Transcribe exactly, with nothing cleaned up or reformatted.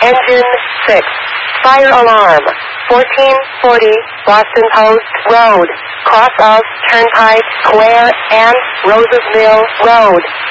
Engine six. Fire alarm. fourteen forty Boston Post Road. Cross of Turnpike Square and Roses Mill Road.